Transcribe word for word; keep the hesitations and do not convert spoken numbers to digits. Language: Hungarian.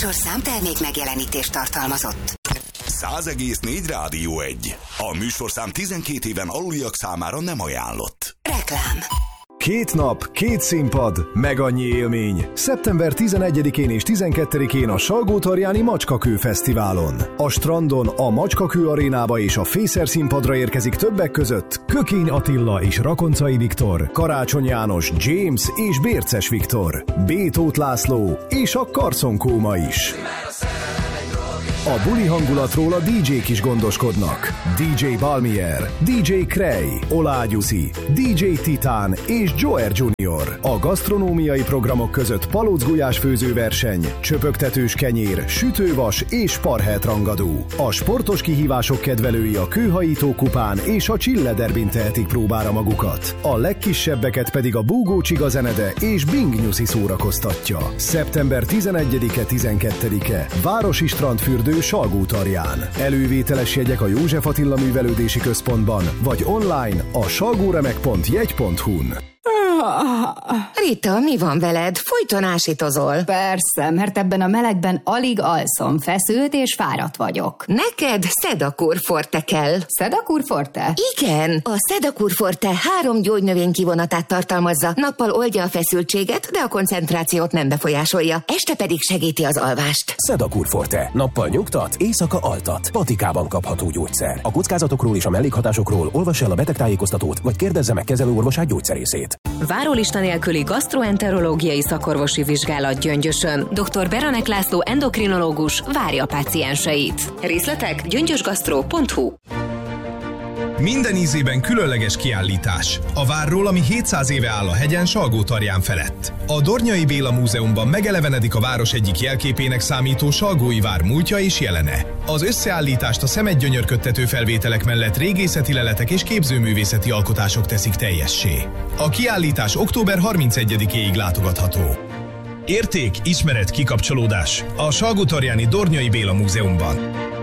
műsorszám termék megjelenítést tartalmazott. száz egész négy Rádió egy. A műsorszám tizenkét éven aluliak számára nem ajánlott. Reklám. Két nap, két színpad, meg annyi élmény. szeptember tizenegyedikén és tizenkettedikén a Salgótarjáni Macskakő Fesztiválon. A strandon, a Macskakő arénába és a Fészer színpadra érkezik többek között Kökény Attila és Rakoncai Viktor, Karácsony János, James és Bérces Viktor, B. Tóth László és a Karconkóma is. A buli hangulatról a dé dzsék is gondoskodnak. dé dzsé Balmier, dé dzsé Krej, Olágyuszi, dé dzsé Titán és Joer junior A gasztronómiai programok között palócgulyás főzőverseny, csöpögtetős kenyér, sütővas és parhet rangadó. A sportos kihívások kedvelői a kőhajító kupán és a Csillederbin tehetik próbára magukat. A legkisebbeket pedig a Búgó Csiga zenede és Bing Nyuszi szórakoztatja. szeptember tizenegyedike-tizenkettedike Városi Strandfürdő Salgótarján. Elővételes jegyek a József Attila Művelődési Központban, vagy online a salgóremek pont jegy pont hu-n. Rita, mi van veled? Folyton ásítozol. Persze, mert ebben a melegben alig alszom, feszült és fáradt vagyok. Neked Sedakur Forte kell. Sedakur Forte? Igen, a Sedakur Forte három gyógynövény kivonatát tartalmazza. Nappal oldja a feszültséget, de a koncentrációt nem befolyásolja. Este pedig segíti az alvást. Sedakur Forte. Nappal nyugtat, éjszaka altat. Patikában kapható gyógyszer. A kockázatokról és a mellékhatásokról olvassa el a betegtájékoztatót, vagy kérdezze meg kezelőorvosát gyógyszerészét. Várólista nélküli gasztroenterológiai szakorvosi vizsgálat Gyöngyösön. doktor Beranek László endokrinológus várja a pácienseit. Részletek gyöngyösgasztró pont hu. Minden ízében különleges kiállítás. A várról, ami hétszáz éve áll a hegyen Salgótarján felett. A Dornyai Béla Múzeumban megelevenedik a város egyik jelképének számító Salgói vár múltja és jelene. Az összeállítást a szemedgyönyörködtető felvételek mellett régészeti leletek és képzőművészeti alkotások teszik teljessé. A kiállítás október harmincegyedikéig látogatható. Érték, ismeret, kikapcsolódás. A Salgótarjáni Dornyai Béla Múzeumban.